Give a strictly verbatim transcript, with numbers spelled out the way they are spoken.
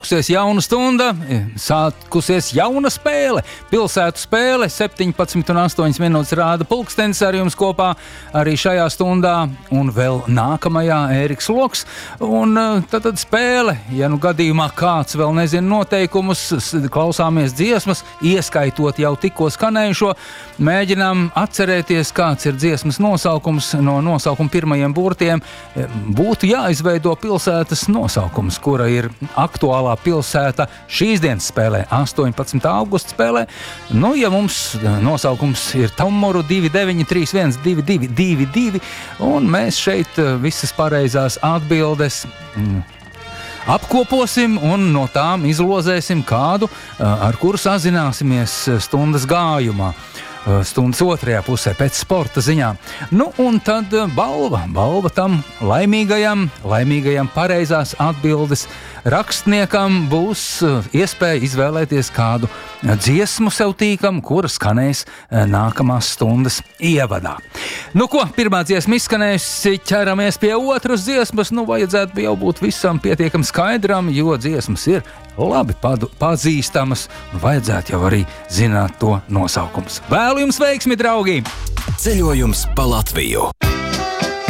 Sākusies jauna stunda, sākusies jauna spēle. Pilsētu spēle, septiņpadsmit un astoņas minūtes rāda pulkstenis ar jums kopā arī šajā stundā un vēl nākamajā Ēriks Loks. Un tad, tad spēle, ja nu gadījumā kāds vēl nezina noteikumus, klausāmies dziesmas, ieskaitot jau tikko skanējušo, mēģinām atcerēties, kāds ir dziesmas nosaukums no nosaukuma pirmajiem burtiem. Būtu jāizveido pilsētas nosaukums, kura ir aktuālā pilsēta šīs dienas spēlē, astoņpadsmitā augusta spēlē. Nu, ja mums nosaukums ir numuru divi deviņi trīs viens divi divi divi divi, un mēs šeit visas pareizās atbildes apkoposim un no tām izlozēsim kādu, ar kuru sazināsimies stundas gājumā. Stundas otrajā pusē pēc sporta ziņām. Nu, un tad balva. Balva tam laimīgajam, laimīgajam pareizās atbildes rakstniekam būs iespēja izvēlēties kādu dziesmu sev tīkamu, kura skanēs nākamās stundas ievadā. Nu ko, pirmā dziesma izskanējusi, ķeramies pie otras dziesmas. Nu, vajadzētu jau būt visam pietiekam skaidram, jo dziesmas ir labi padu, pazīstamas, un vajadzētu jau arī zināt to nosaukums. Vēlu jums veiksmi, draugi! Ceļojums pa Latviju.